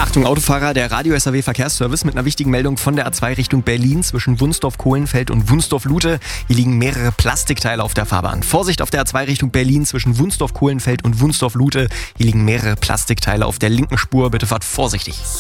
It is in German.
Achtung Autofahrer, der Radio SAW Verkehrsservice mit einer wichtigen Meldung von der A2 Richtung Berlin zwischen Wunsdorf-Kohlenfeld und Wunsdorf-Lute. Hier liegen mehrere Plastikteile auf der Fahrbahn. Vorsicht auf der A2 Richtung Berlin zwischen Wunsdorf-Kohlenfeld und Wunsdorf-Lute. Hier liegen mehrere Plastikteile auf der linken Spur. Bitte fahrt vorsichtig.